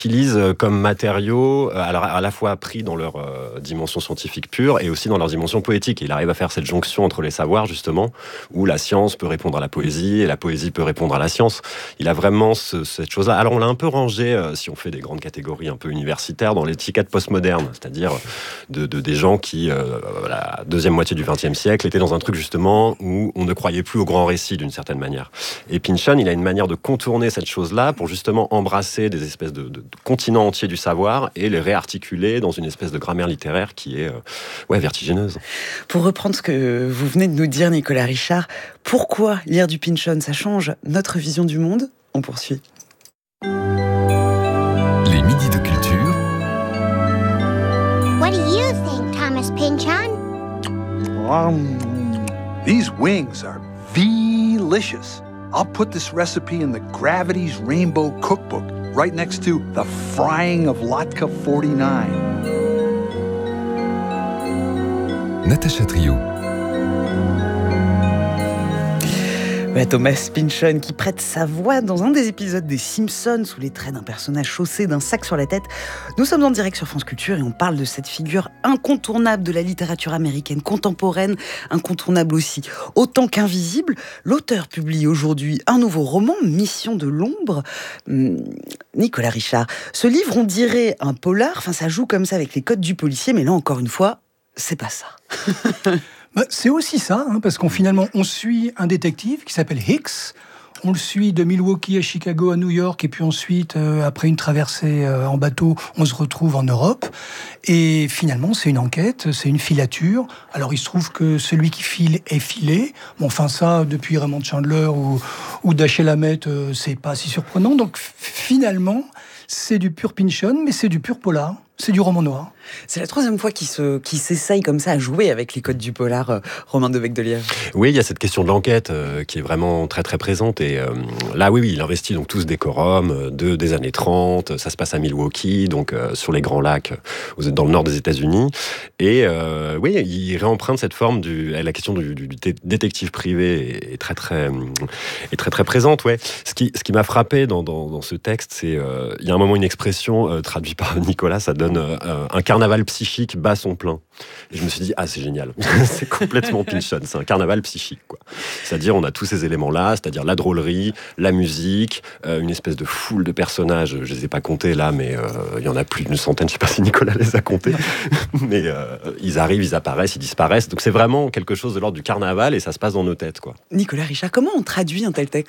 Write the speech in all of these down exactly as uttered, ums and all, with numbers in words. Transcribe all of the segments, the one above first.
utilisent comme matériaux, alors à la fois pris dans leur euh, dimension scientifique pure et aussi dans leur dimension poétique. Et il arrive à faire cette jonction entre les savoirs, justement, où la science peut répondre à la poésie et la poésie peut répondre à la science. Il a vraiment ce, cette chose-là. Alors on l'a un peu rangé, euh, si on fait des grandes catégories un peu universitaires, dans l'étiquette postmoderne, c'est-à-dire de, de, des gens qui, euh, la deuxième moitié du vingtième siècle, étaient dans un truc justement où on ne croyait plus au grand récit d'une certaine manière. Et Pynchon, il a une manière de contourner cette chose-là pour justement embrasser des espèces de, de continent entier du savoir et les réarticuler dans une espèce de grammaire littéraire qui est euh, ouais, vertigineuse. Pour reprendre ce que vous venez de nous dire, Nicolas Richard, pourquoi lire du Pynchon, ça change notre vision du monde? On poursuit. Les midis de culture. What do you think, Thomas Pynchon? Um, these wings are delicious. I'll put this recipe in the Gravity's Rainbow Cookbook, right next to the frying of Latka forty-nine. Natacha Trio. Bah, Thomas Pynchon qui prête sa voix dans un des épisodes des Simpsons sous les traits d'un personnage chaussé d'un sac sur la tête. Nous sommes en direct sur France Culture et on parle de cette figure incontournable de la littérature américaine contemporaine, incontournable aussi autant qu'invisible. L'auteur publie aujourd'hui un nouveau roman, Mission de l'ombre. Hum, Nicolas Richard, ce livre on dirait un polar, enfin ça joue comme ça avec les codes du policier, mais là encore une fois, c'est pas ça. Bah, c'est aussi ça, hein, parce qu'on finalement on suit un détective qui s'appelle Hicks. On le suit de Milwaukee à Chicago à New York, et puis ensuite, euh, après une traversée euh, en bateau, on se retrouve en Europe. Et finalement, c'est une enquête, c'est une filature. Alors, il se trouve que celui qui file est filé. Bon, enfin, ça, depuis Raymond Chandler ou, ou Dashiell Hammett, euh, c'est pas si surprenant. Donc, f- finalement, c'est du pur Pynchon, mais c'est du pur polar. C'est du roman noir. C'est la troisième fois qu'il, se, qu'il s'essaye comme ça à jouer avec les codes du polar, euh, Romain Devecq de Lièvre. Oui, il y a cette question de l'enquête euh, qui est vraiment très très présente. Et euh, là, oui, oui, il investit donc tout ce décorum euh, de, des années trente. Ça se passe à Milwaukee, donc euh, sur les Grands Lacs. Vous êtes dans le nord des États-Unis. Et euh, oui, il réemprunte cette forme du. La question du, du, du détective privé est très très est très très présente. Ouais. Ce qui ce qui m'a frappé dans dans, dans ce texte, c'est euh, il y a un moment une expression euh, traduite par Nicolas, ça donne euh, un carnaval psychique bat son plein. Et je me suis dit, ah, c'est génial. C'est complètement Pynchon. C'est un carnaval psychique, quoi. C'est-à-dire, on a tous ces éléments-là, c'est-à-dire la drôlerie, la musique, euh, une espèce de foule de personnages. Je les ai pas comptés là, mais euh, il y en a plus d'une centaine. Je sais pas si Nicolas les a comptés. Mais euh, ils arrivent, ils apparaissent, ils disparaissent. Donc, c'est vraiment quelque chose de l'ordre du carnaval et ça se passe dans nos têtes, quoi. Nicolas Richard, comment on traduit un tel texte ?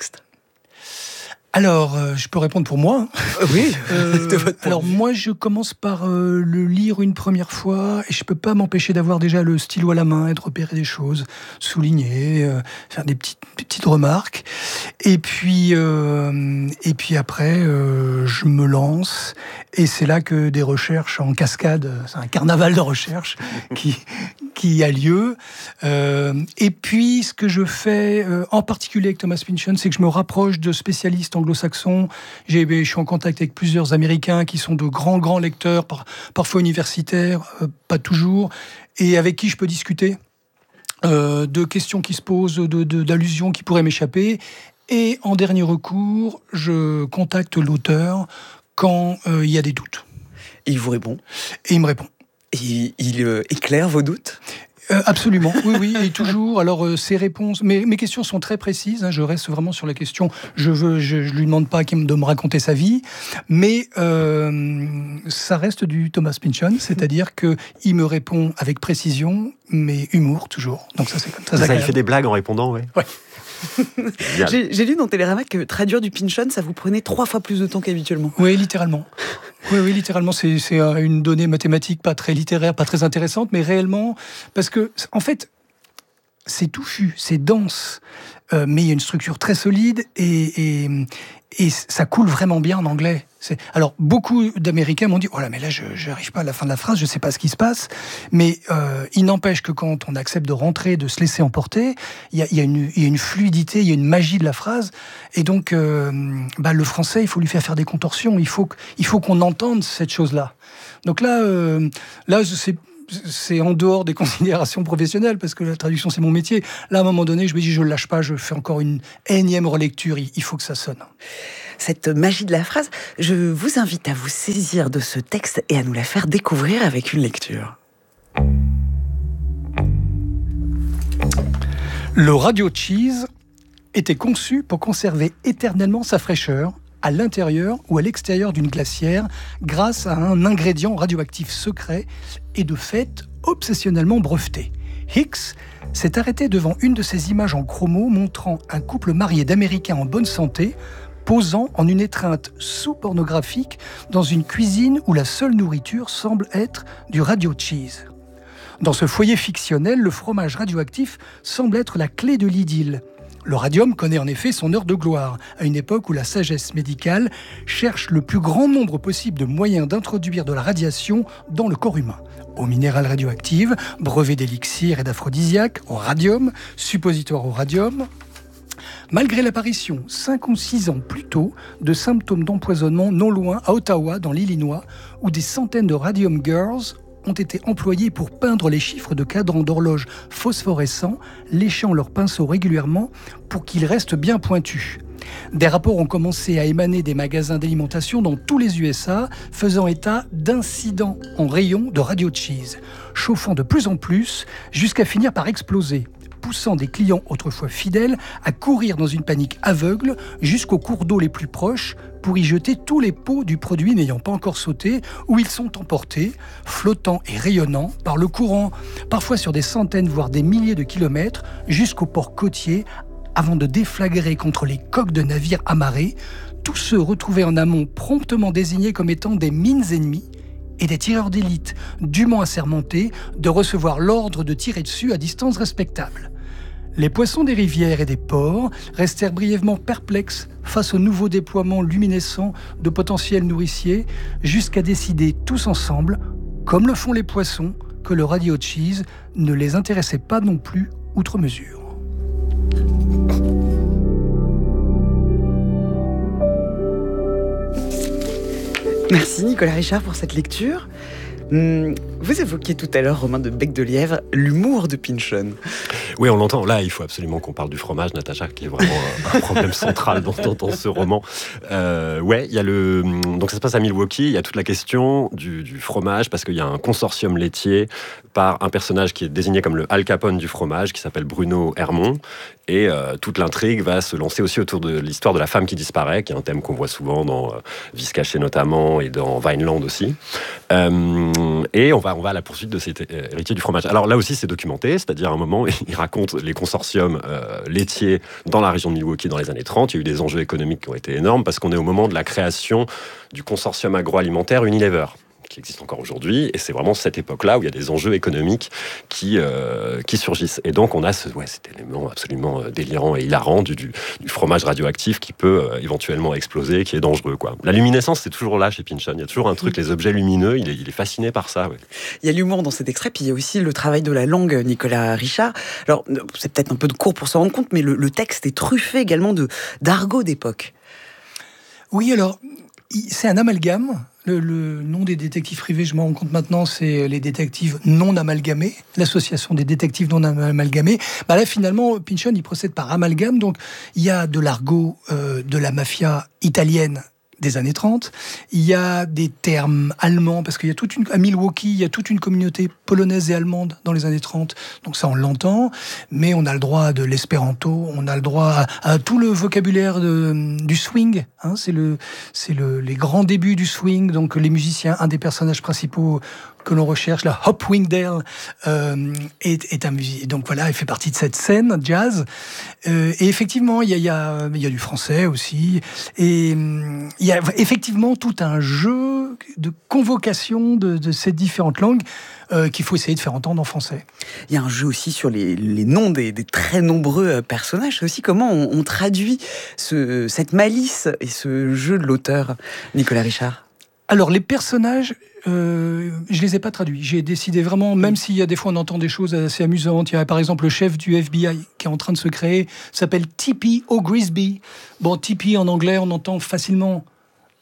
Alors, euh, je peux répondre pour moi. Oui. Euh, alors moi, je commence par euh, le lire une première fois et je peux pas m'empêcher d'avoir déjà le stylo à la main et de repérer des choses, souligner, euh, faire des petites, des petites remarques. Et puis, euh, et puis après, euh, je me lance et c'est là que des recherches en cascade, c'est un carnaval de recherches qui qui a lieu. Euh, et puis, ce que je fais, euh, en particulier avec Thomas Pynchon, c'est que je me rapproche de spécialistes anglo-saxons. J'ai, je suis en contact avec plusieurs Américains qui sont de grands, grands lecteurs, par, parfois universitaires, euh, pas toujours, et avec qui je peux discuter euh, de questions qui se posent, de, de, d'allusions qui pourraient m'échapper. Et en dernier recours, je contacte l'auteur quand euh, il y a des doutes. Et il vous répond ? Et il me répond. Et il euh, éclaire vos doutes ? Euh, absolument, oui, oui, et toujours. Alors, euh, ces réponses, mes, mes questions sont très précises. Hein, je reste vraiment sur la question. Je veux, je, je lui demande pas de me raconter sa vie, mais euh, ça reste du Thomas Pynchon, c'est-à-dire que il me répond avec précision, mais humour toujours. Donc ça, c'est comme ça. Ça, il fait des blagues en répondant, ouais. Ouais. j'ai, j'ai lu dans Télérama que traduire du Pynchon, ça vous prenait trois fois plus de temps qu'habituellement. Oui, littéralement. Oui, oui, littéralement, c'est, c'est une donnée mathématique pas très littéraire, pas très intéressante, mais réellement, parce que, en fait, c'est touffu, c'est dense, euh, mais il y a une structure très solide et, et, et ça coule vraiment bien en anglais. C'est... Alors, beaucoup d'Américains m'ont dit « Oh là, mais là, je n'arrive pas à la fin de la phrase, je ne sais pas ce qui se passe. » Mais euh, il n'empêche que quand on accepte de rentrer, de se laisser emporter, il y a, y a, une, y a une fluidité, il y a une magie de la phrase. Et donc, euh, bah, le français, il faut lui faire faire des contorsions. Il faut, il faut qu'on entende cette chose-là. Donc là, euh, là c'est... c'est en dehors des considérations professionnelles, parce que la traduction, c'est mon métier. Là, à un moment donné, je me dis, je ne lâche pas, je fais encore une énième relecture, il faut que ça sonne. cette magie de la phrase. Je vous invite à vous saisir de ce texte et à nous la faire découvrir avec une lecture. Le Radio Cheese était conçu pour conserver éternellement sa fraîcheur à l'intérieur ou à l'extérieur d'une glacière grâce à un ingrédient radioactif secret et de fait obsessionnellement breveté. Hicks s'est arrêté devant une de ces images en chromo montrant un couple marié d'Américains en bonne santé posant en une étreinte sous-pornographique dans une cuisine où la seule nourriture semble être du radio cheese. Dans ce foyer fictionnel, le fromage radioactif semble être la clé de l'idylle. Le radium connaît en effet son heure de gloire, à une époque où la sagesse médicale cherche le plus grand nombre possible de moyens d'introduire de la radiation dans le corps humain. Eau minérale radioactive, brevets d'élixir et d'aphrodisiaques, au radium, suppositoire au radium. Malgré l'apparition, cinq ou six ans plus tôt, de symptômes d'empoisonnement non loin à Ottawa, dans l'Illinois, où des centaines de radium girls ont été employés pour peindre les chiffres de cadrans d'horloge phosphorescents, léchant leurs pinceaux régulièrement pour qu'ils restent bien pointus. Des rapports ont commencé à émaner des magasins d'alimentation dans tous les U S A, faisant état d'incidents en rayon de radio cheese, chauffant de plus en plus jusqu'à finir par exploser, poussant des clients autrefois fidèles à courir dans une panique aveugle jusqu'aux cours d'eau les plus proches pour y jeter tous les pots du produit n'ayant pas encore sauté, où ils sont emportés, flottants et rayonnants, par le courant, parfois sur des centaines voire des milliers de kilomètres, jusqu'au port côtier, avant de déflagrer contre les coques de navires amarrés, tous ceux retrouvés en amont promptement désignés comme étant des mines ennemies, et des tireurs d'élite dûment assermentés de recevoir l'ordre de tirer dessus à distance respectable. Les poissons des rivières et des ports restèrent brièvement perplexes face au nouveau déploiement luminescent de potentiels nourriciers, jusqu'à décider tous ensemble, comme le font les poissons, que le radio cheese ne les intéressait pas non plus outre mesure. Merci Nicolas Richard pour cette lecture. Vous évoquiez tout à l'heure, Romain de Bec de Lièvre, l'humour de Pynchon. Oui, on l'entend. Là, il faut absolument qu'on parle du fromage, Natacha, qui est vraiment un problème central dans, dans, dans ce roman. Euh, ouais, il y a le. Donc, ça se passe à Milwaukee. Il y a toute la question du, du fromage, parce qu'il y a un consortium laitier par un personnage qui est désigné comme le Al Capone du fromage, qui s'appelle Bruno Hermont. Et euh, toute l'intrigue va se lancer aussi autour de l'histoire de la femme qui disparaît, qui est un thème qu'on voit souvent dans euh, Vice caché notamment, et dans Vineland aussi. Euh, et on va, on va à la poursuite de cet héritier du fromage. Alors là aussi, c'est documenté, c'est-à-dire à un moment, il raconte les consortiums euh, laitiers dans la région de Milwaukee dans les années trente. Il y a eu des enjeux économiques qui ont été énormes, parce qu'on est au moment de la création du consortium agroalimentaire Unilever, qui existe encore aujourd'hui, et c'est vraiment cette époque-là où il y a des enjeux économiques qui, euh, qui surgissent. Et donc on a ce, ouais, cet élément absolument délirant et hilarant du, du, du fromage radioactif qui peut euh, éventuellement exploser, qui est dangereux, quoi. La luminescence, c'est toujours là chez Pynchon. Il y a toujours un truc, les objets lumineux, il est, il est fasciné par ça. Ouais. Il y a l'humour dans cet extrait, puis il y a aussi le travail de la langue, Nicolas Richard. Alors, c'est peut-être un peu de court pour s'en rendre compte, mais le, le texte est truffé également de, d'argot d'époque. Oui, alors, c'est un amalgame. Le, le nom des détectives privés, je m'en rends compte maintenant, c'est les détectives non amalgamés, l'association des détectives non amalgamés. Bah là, finalement, Pynchon, il procède par amalgame. Donc, il y a de l'argot euh, de la mafia italienne des années trente. Il y a des termes allemands, parce qu'il y a toute une, à Milwaukee, il y a toute une communauté polonaise et allemande dans les années trente. Donc ça, on l'entend. Mais on a le droit de l'espéranto, on a le droit à, à tout le vocabulaire de, du swing. Hein, c'est le, c'est le, les grands débuts du swing. Donc les musiciens, un des personnages principaux que l'on recherche, la Hop Wingdale, euh, est, est un musicien. Donc voilà, il fait partie de cette scène jazz. Euh, et effectivement, il y a, il y a, il y a du français aussi. Et il y a effectivement tout un jeu de convocation de, de ces différentes langues euh, qu'il faut essayer de faire entendre en français. Il y a un jeu aussi sur les, les noms des, des très nombreux personnages. C'est aussi comment on, on traduit ce, cette malice et ce jeu de l'auteur, Nicolas Richard. Alors, les personnages, euh, je les ai pas traduits. J'ai décidé vraiment, même s'il y a des fois on entend des choses assez amusantes. Il y a par exemple le chef du F B I qui est en train de se créer, s'appelle T P O'Grisby. Bon, T P en anglais, on entend facilement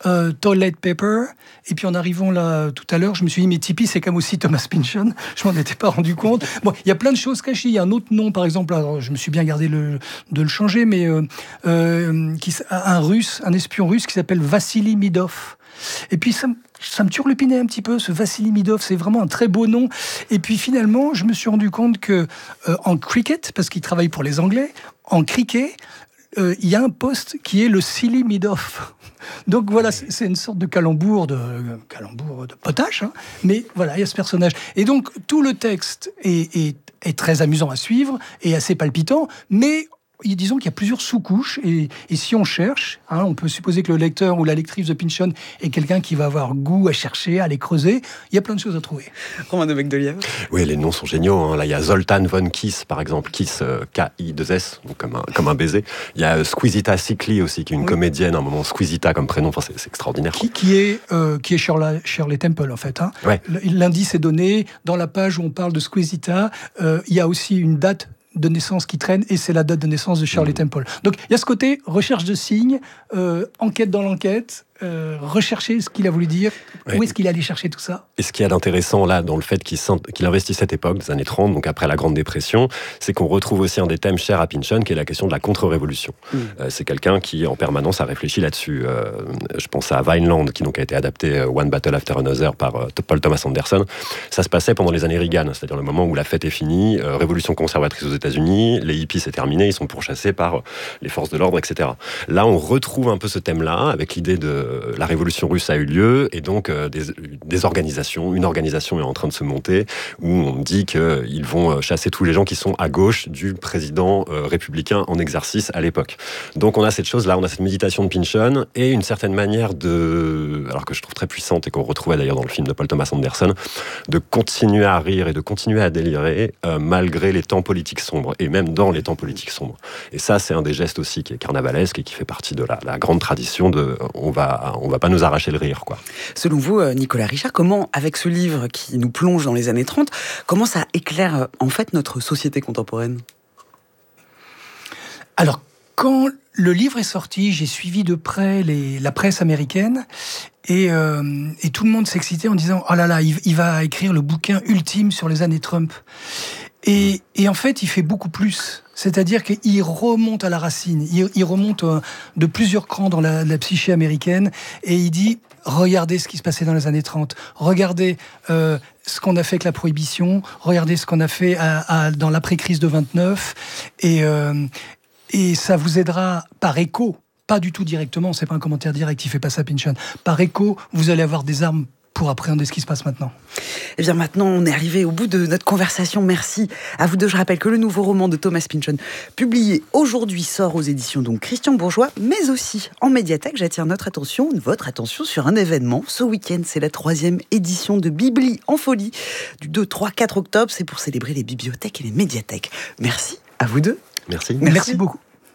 euh, Toilet Paper. Et puis en arrivant là tout à l'heure, je me suis dit, mais Tipeee, c'est comme aussi Thomas Pynchon. Je m'en étais pas rendu compte. Bon, il y a plein de choses cachées. Il y a un autre nom, par exemple, alors, je me suis bien gardé le, de le changer, mais euh, euh, qui, un russe, un espion russe qui s'appelle Vassili Midov. Et puis ça, ça me turlupinait un petit peu, ce Vassili Midov, c'est vraiment un très beau nom. Et puis finalement, je me suis rendu compte que euh, en cricket, parce qu'il travaille pour les Anglais, en cricket, il euh, y a un poste qui est le Silly Midov. Donc voilà, c'est, c'est une sorte de calembour de, calembour de potache, hein. Mais voilà, il y a ce personnage. Et donc tout le texte est, est, est très amusant à suivre et assez palpitant, mais disons qu'il y a plusieurs sous-couches, et, et si on cherche, hein, on peut supposer que le lecteur ou la lectrice de Pynchon est quelqu'un qui va avoir goût à chercher, à les creuser. Il y a plein de choses à trouver. Romain de Becdelièvre. Oui, les noms sont géniaux. Hein. Là, il y a Zoltan von Kiss, par exemple, Kiss, euh, K I deux S, donc comme un, comme un baiser. Il y a euh, Squisita Sikli aussi, qui est une oui. comédienne, à un moment, Squisita comme prénom, enfin, c'est, c'est extraordinaire. Qui, qui est, euh, qui est Shirley, Shirley Temple, en fait. Hein. Ouais. L'indice est donné. Dans la page où on parle de Squisita, euh, il y a aussi une date de naissance qui traîne, et c'est la date de naissance de Shirley mmh. Temple. Donc il y a ce côté recherche de signes, euh, enquête dans l'enquête, euh, rechercher ce qu'il a voulu dire, oui. Où est-ce qu'il allait chercher tout ça. Et ce qu'il y a d'intéressant là, dans le fait qu'il, qu'il investit cette époque, des années trente, donc après la Grande Dépression, c'est qu'on retrouve aussi un des thèmes chers à Pynchon, qui est la question de la contre-révolution. Mmh. Euh, c'est quelqu'un qui, en permanence, a réfléchi là-dessus. Euh, je pense à Vineland, qui donc a été adapté One Battle After Another par euh, Paul Thomas Anderson. Ça se passait pendant les années Reagan, c'est-à-dire le moment où la fête est finie, euh, révolution conservatrice aux États-Unis, les hippies c'est terminé, ils sont pourchassés par les forces de l'ordre, et cetera. Là, on retrouve un peu ce thème-là, avec l'idée de la révolution russe a eu lieu, et donc euh, des, des organisations, une organisation est en train de se monter, où on dit qu'ils vont chasser tous les gens qui sont à gauche du président euh, républicain en exercice à l'époque. Donc on a cette chose-là, on a cette méditation de Pynchon, et une certaine manière de, alors que je trouve très puissante, et qu'on retrouvait d'ailleurs dans le film de Paul Thomas Anderson, de continuer à rire et de continuer à délirer, euh, malgré les temps politiques sombres, et même dans les temps politiques sombres. Et ça, c'est un des gestes aussi qui est carnavalesque, et qui fait partie de la, la grande tradition de on va, on va pas nous arracher le rire, quoi. Selon vous, Nicolas Richard, comment, avec ce livre qui nous plonge dans les années trente, comment ça éclaire en fait notre société contemporaine ? Alors, quand le livre est sorti, j'ai suivi de près les, la presse américaine, et, euh, et tout le monde s'excitait en disant « Oh là là, il, il va écrire le bouquin ultime sur les années Trump ». Et, et en fait, il fait beaucoup plus. C'est-à-dire qu'il remonte à la racine, il, il remonte de plusieurs crans dans la, la psyché américaine, et il dit « Regardez ce qui se passait dans les années trente, regardez euh, ce qu'on a fait avec la prohibition, regardez ce qu'on a fait à, à, dans l'après-crise de vingt-neuf, et, euh, et ça vous aidera par écho, pas du tout directement, c'est pas un commentaire direct, il fait pas ça Pynchon, par écho, vous allez avoir des armes pour appréhender ce qui se passe maintenant. » Eh bien maintenant, on est arrivé au bout de notre conversation. Merci à vous deux. Je rappelle que le nouveau roman de Thomas Pynchon, publié aujourd'hui, sort aux éditions donc Christian Bourgeois, mais aussi en médiathèque. J'attire notre attention, votre attention sur un événement. Ce week-end, c'est la troisième édition de Bibli en folie, du deux, trois, quatre octobre. C'est pour célébrer les bibliothèques et les médiathèques. Merci à vous deux. Merci. Merci, Merci beaucoup.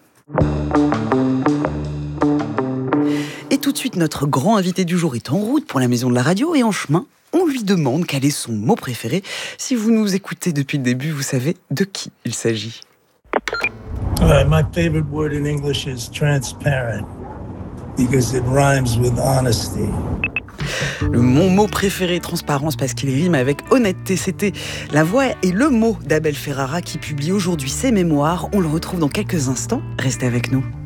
Et tout de suite, notre grand invité du jour est en route pour la Maison de la Radio, et en chemin, on lui demande quel est son mot préféré. Si vous nous écoutez depuis le début, vous savez de qui il s'agit. Uh, my favorite word in English is transparent, because it rhymes with honesty. Le, mon mot préféré, transparence, parce qu'il rime avec honnêteté. C'était la voix et le mot d'Abel Ferrara qui publie aujourd'hui ses mémoires. On le retrouve dans quelques instants. Restez avec nous.